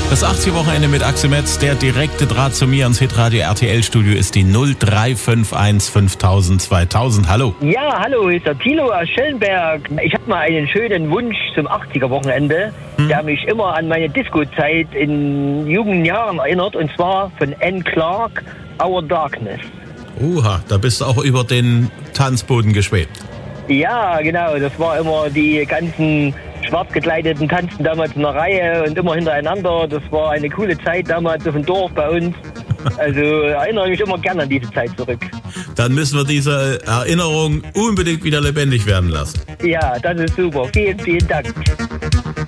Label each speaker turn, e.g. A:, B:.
A: Das 80er-Wochenende mit Axel Metz, der direkte Draht zu mir ans Hitradio RTL-Studio ist die 0351 5000 2000. Hallo.
B: Ja, hallo, hier ist der Thilo aus Schellenberg. Ich habe mal einen schönen Wunsch zum 80er-Wochenende, der mich immer an meine Disco-Zeit in jungen Jahren erinnert, und zwar von Anne Clark, Our Darkness.
A: Oha, da bist du auch über den Tanzboden geschwebt.
B: Ja, genau, das war immer die ganzen schwarz gekleideten tanzten damals in der Reihe und immer hintereinander. Das war eine coole Zeit damals auf dem Dorf bei uns. Also erinnere mich immer gerne an diese Zeit zurück.
A: Dann müssen wir diese Erinnerung unbedingt wieder lebendig werden lassen.
B: Ja, das ist super. Vielen, vielen Dank.